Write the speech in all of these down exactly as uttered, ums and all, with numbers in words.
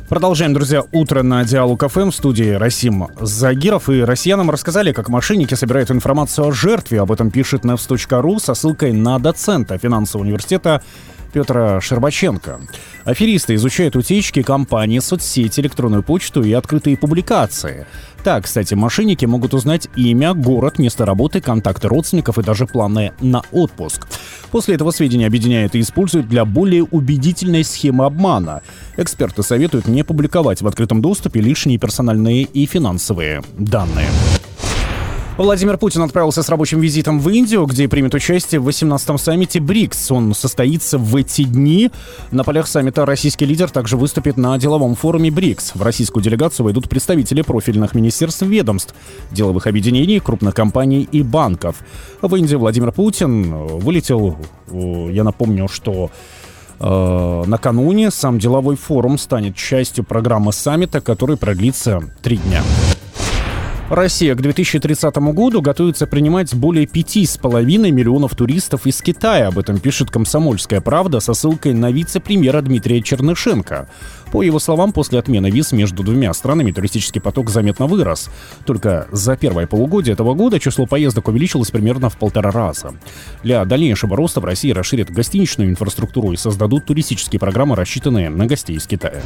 Продолжаем, друзья, утро на Диалог эф эм. В студии Расим Загиров. И россиянам рассказали, как мошенники собирают информацию о жертве. Об этом пишет нэвс точка ру со ссылкой на доцента финансового университета Петра Щербаченко. Аферисты изучают утечки компаний, соцсети, электронную почту и открытые публикации. Так, кстати, мошенники могут узнать имя, город, место работы, контакты родственников и даже планы на отпуск. После этого сведения объединяют и используют для более убедительной схемы обмана. Эксперты советуют не публиковать в открытом доступе лишние персональные и финансовые данные. Владимир Путин отправился с рабочим визитом в Индию, где примет участие в восемнадцатом саммите БРИКС. Он состоится в эти дни. На полях саммита российский лидер также выступит на деловом форуме БРИКС. В российскую делегацию войдут представители профильных министерств и ведомств, деловых объединений, крупных компаний и банков. В Индию Владимир Путин вылетел, я напомню, что э, накануне сам деловой форум станет частью программы саммита, который продлится три дня. Россия к две тысячи тридцатому году готовится принимать более пяти с половиной миллионов туристов из Китая. Об этом пишет «Комсомольская правда» со ссылкой на вице-премьера Дмитрия Чернышенко. По его словам, после отмены виз между двумя странами туристический поток заметно вырос. Только за первое полугодие этого года число поездок увеличилось примерно в полтора раза. Для дальнейшего роста в России расширят гостиничную инфраструктуру и создадут туристические программы, рассчитанные на гостей из Китая.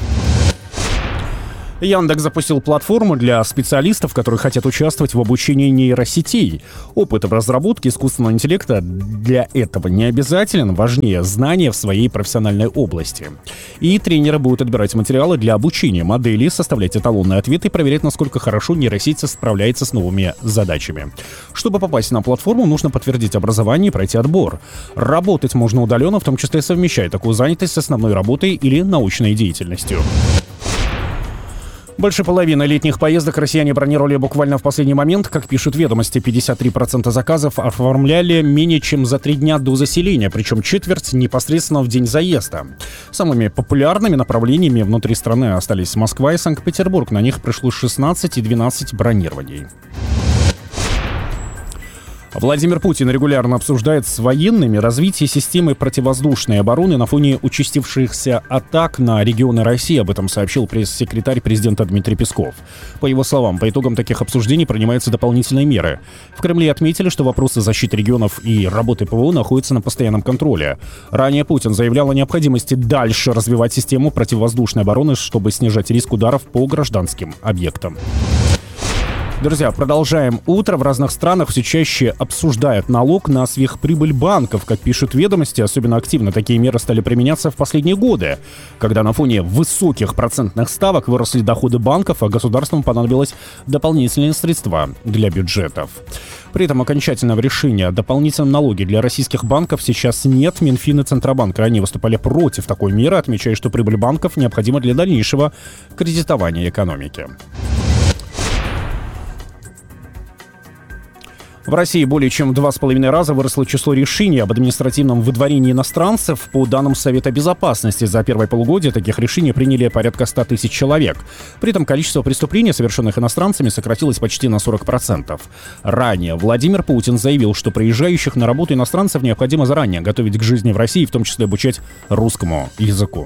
Яндекс запустил платформу для специалистов, которые хотят участвовать в обучении нейросетей. Опыт в разработке искусственного интеллекта для этого не обязателен, важнее знания в своей профессиональной области. И тренеры будут отбирать материалы для обучения моделей, составлять эталонные ответы и проверять, насколько хорошо нейросеть справляется с новыми задачами. Чтобы попасть на платформу, нужно подтвердить образование и пройти отбор. Работать можно удаленно, в том числе совмещая такую занятость с основной работой или научной деятельностью. Больше половины летних поездок россияне бронировали буквально в последний момент. Как пишут «Ведомости», пятьдесят три процента заказов оформляли менее чем за три дня до заселения, причем четверть непосредственно в день заезда. Самыми популярными направлениями внутри страны остались Москва и Санкт-Петербург. На них пришлось шестнадцать и двенадцать бронирований. Владимир Путин регулярно обсуждает с военными развитие системы противовоздушной обороны на фоне участившихся атак на регионы России. Об этом сообщил пресс-секретарь президента Дмитрий Песков. По его словам, по итогам таких обсуждений принимаются дополнительные меры. В Кремле отметили, что вопросы защиты регионов и работы ПВО находятся на постоянном контроле. Ранее Путин заявлял о необходимости дальше развивать систему противовоздушной обороны, чтобы снижать риск ударов по гражданским объектам. Друзья, продолжаем утро. В разных странах все чаще обсуждают налог на сверхприбыль банков. Как пишут «Ведомости», особенно активно такие меры стали применяться в последние годы, когда на фоне высоких процентных ставок выросли доходы банков, а государствам понадобилось дополнительные средства для бюджетов. При этом окончательного решения о дополнительном налоге для российских банков сейчас нет. Минфин и Центробанк ранее выступали против такой меры, отмечая, что прибыль банков необходима для дальнейшего кредитования экономики. В России более чем в два с половиной раза выросло число решений об административном выдворении иностранцев. По данным Совета Безопасности, за первое полугодие таких решений приняли порядка ста тысяч человек. При этом количество преступлений, совершенных иностранцами, сократилось почти на сорок процентов. Ранее Владимир Путин заявил, что приезжающих на работу иностранцев необходимо заранее готовить к жизни в России, в том числе обучать русскому языку.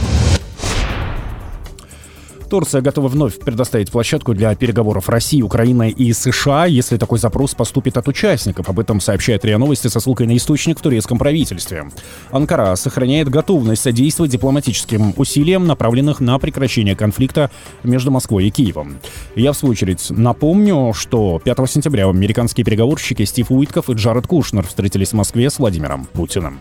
Турция готова вновь предоставить площадку для переговоров России, Украины и США, если такой запрос поступит от участников. Об этом сообщает РИА Новости со ссылкой на источник в турецком правительстве. Анкара сохраняет готовность содействовать дипломатическим усилиям, направленных на прекращение конфликта между Москвой и Киевом. Я, в свою очередь, напомню, что пятого сентября американские переговорщики Стив Уитков и Джаред Кушнер встретились в Москве с Владимиром Путиным.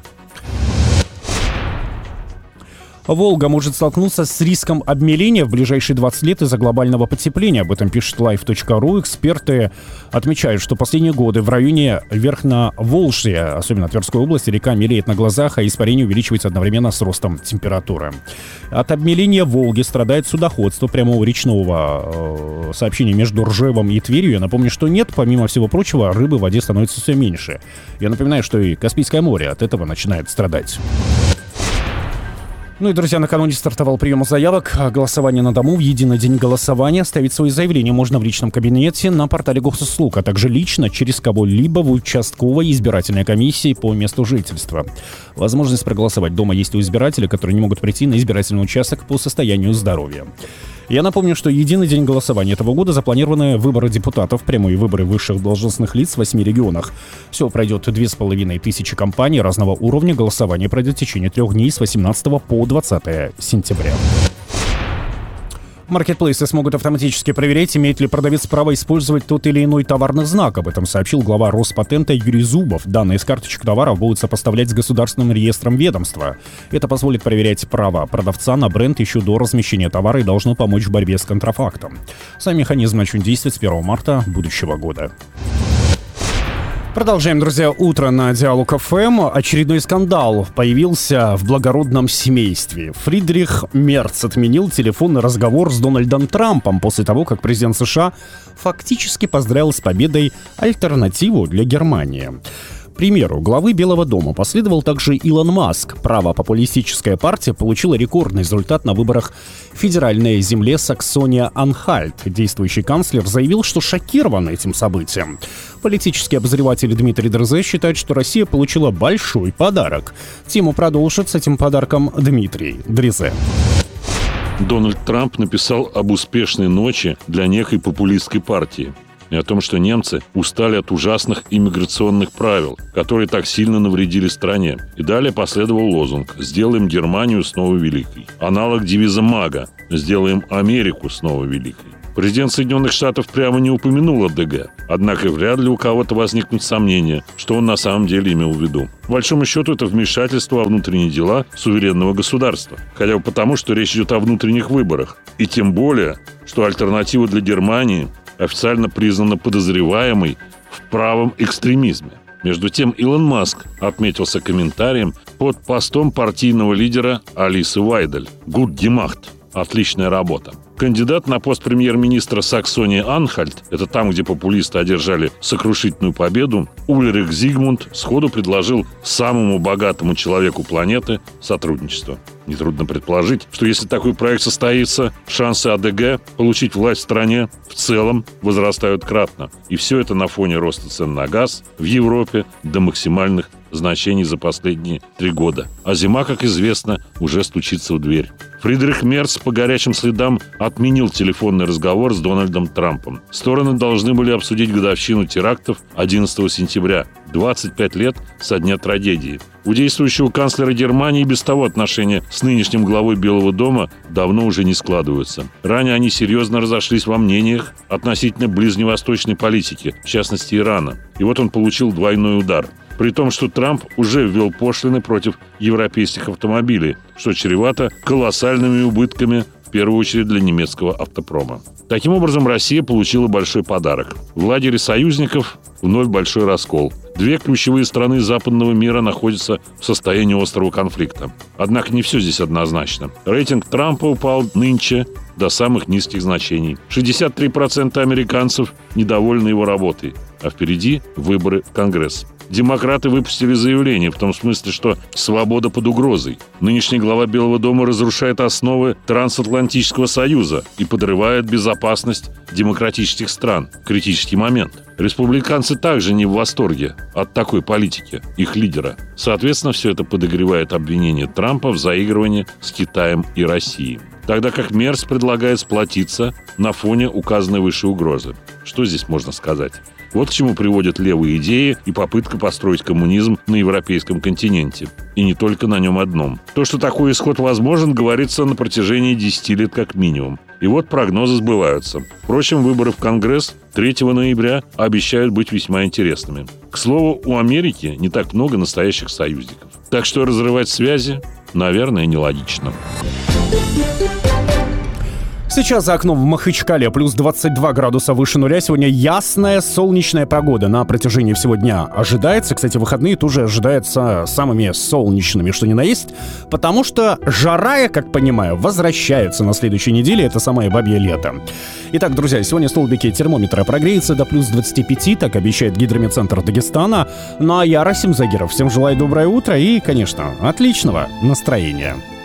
Волга может столкнуться с риском обмеления в ближайшие двадцать лет из-за глобального потепления. Об этом пишет лайф точка ру. Эксперты отмечают, что последние годы в районе Верхноволжья, особенно Тверской области, река мелеет на глазах, а испарение увеличивается одновременно с ростом температуры. От обмеления Волги страдает судоходство прямого речного э, сообщения между Ржевом и Тверью. Я напомню, что нет, помимо всего прочего, рыбы в воде становится все меньше. Я напоминаю, что и Каспийское море от этого начинает страдать. Ну и, друзья, накануне стартовал прием заявок. Голосование на дому в единый день голосования. Оставить свои заявления можно в личном кабинете на портале госуслуг, а также лично через кого-либо в участковой избирательной комиссии по месту жительства. Возможность проголосовать дома есть у избирателей, которые не могут прийти на избирательный участок по состоянию здоровья. Я напомню, что единый день голосования этого года запланированы выборы депутатов, прямые выборы высших должностных лиц в восьми регионах. Всего пройдет две с половиной тысячи компаний разного уровня. Голосование пройдет в течение трех дней с восемнадцатого по двадцатое сентября. Маркетплейсы смогут автоматически проверять, имеет ли продавец право использовать тот или иной товарный знак. Об этом сообщил глава Роспатента Юрий Зубов. Данные с карточек товаров будут сопоставлять с государственным реестром ведомства. Это позволит проверять право продавца на бренд еще до размещения товара и должно помочь в борьбе с контрафактом. Сам механизм начнет действовать с первого марта будущего года. Продолжаем, друзья, утро на Диалог эф эм. Очередной скандал появился в благородном семействе. Фридрих Мерц отменил телефонный разговор с Дональдом Трампом после того, как президент США фактически поздравил с победой альтернативу для Германии. Примеру главы Белого дома последовал также Илон Маск. Правопопулистическая партия получила рекордный результат на выборах в федеральной земле Саксония-Анхальт. Действующий канцлер заявил, что шокирован этим событием. Политический обозреватель Дмитрий Дрезе считает, что Россия получила большой подарок. Тему продолжит с этим подарком Дмитрий Дрезе. Дональд Трамп написал об успешной ночи для некой популистской партии. И о том, что немцы устали от ужасных иммиграционных правил, которые так сильно навредили стране. И далее последовал лозунг «Сделаем Германию снова великой». Аналог девиза МАГА «Сделаем Америку снова великой». Президент Соединенных Штатов прямо не упомянул о ДГ. Однако вряд ли у кого-то возникнут сомнения, что он на самом деле имел в виду. По большому счету, это вмешательство во внутренние дела суверенного государства. Хотя бы потому, что речь идет о внутренних выборах. И тем более, что альтернатива для Германии официально признана подозреваемой в правом экстремизме. Между тем, Илон Маск отметился комментарием под постом партийного лидера Алисы Вайдель. «Гуд гемахт» – отличная работа. Кандидат на пост премьер-министра Саксонии-Анхальт, это там, где популисты одержали сокрушительную победу, Ульрих Зигмунд сходу предложил самому богатому человеку планеты сотрудничество. Нетрудно предположить, что если такой проект состоится, шансы АДГ получить власть в стране в целом возрастают кратно. И все это на фоне роста цен на газ в Европе до максимальных значений за последние три года. А зима, как известно, уже стучится в дверь. Фридрих Мерц по горячим следам отменил телефонный разговор с Дональдом Трампом. Стороны должны были обсудить годовщину терактов одиннадцатого сентября, двадцать пять лет со дня трагедии. У действующего канцлера Германии без того отношения с нынешним главой Белого дома давно уже не складываются. Ранее они серьезно разошлись во мнениях относительно ближневосточной политики, в частности Ирана. И вот он получил двойной удар. При том, что Трамп уже ввел пошлины против европейских автомобилей, что чревато колоссальными убытками, в первую очередь для немецкого автопрома. Таким образом, Россия получила большой подарок. В лагере союзников вновь большой раскол. Две ключевые страны западного мира находятся в состоянии острого конфликта. Однако не все здесь однозначно. Рейтинг Трампа упал нынче до самых низких значений. шестьдесят три процента американцев недовольны его работой, а впереди выборы в Конгресс. Демократы выпустили заявление в том смысле, что свобода под угрозой. Нынешний глава Белого дома разрушает основы трансатлантического союза и подрывает безопасность демократических стран. Критический момент. Республиканцы также не в восторге от такой политики их лидера. Соответственно, все это подогревает обвинение Трампа в заигрывании с Китаем и Россией. Тогда как Мерц предлагает сплотиться на фоне указанной выше угрозы. Что здесь можно сказать? Вот к чему приводят левые идеи и попытка построить коммунизм на европейском континенте. И не только на нем одном. То, что такой исход возможен, говорится на протяжении десяти лет как минимум. И вот прогнозы сбываются. Впрочем, выборы в Конгресс третьего ноября обещают быть весьма интересными. К слову, у Америки не так много настоящих союзников. Так что разрывать связи, наверное, нелогично. Сейчас за окном в Махачкале плюс двадцать два градуса выше нуля. Сегодня ясная солнечная погода на протяжении всего дня ожидается. Кстати, выходные тоже ожидаются самыми солнечными, что ни на есть. Потому что жара, я как понимаю, возвращается на следующей неделе. Это самое бабье лето. Итак, друзья, сегодня столбики термометра прогреются до плюс двадцати пяти. Так обещает Гидромедцентр Дагестана. Ну а я, Расим Загиров, всем желаю доброе утро и, конечно, отличного настроения.